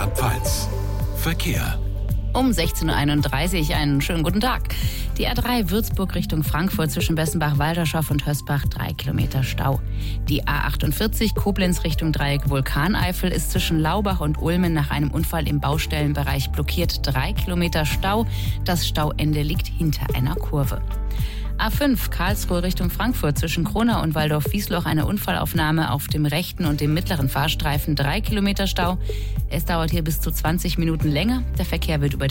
Rheinland-Pfalz. Verkehr. Um 16.31 Uhr, einen schönen guten Tag. Die A3 Würzburg Richtung Frankfurt zwischen Bessenbach-Waldershoff und Hösbach 3 Kilometer Stau. Die A48 Koblenz Richtung Dreieck Vulkaneifel ist zwischen Laubach und Ulmen nach einem Unfall im Baustellenbereich blockiert. 3 Kilometer Stau. Das Stauende liegt hinter einer Kurve. A5 Karlsruhe Richtung Frankfurt zwischen Kronau und Waldorf-Wiesloch eine Unfallaufnahme auf dem rechten und dem mittleren Fahrstreifen. 3 Kilometer Stau. Es dauert hier bis zu 20 Minuten länger. Der Verkehr wird über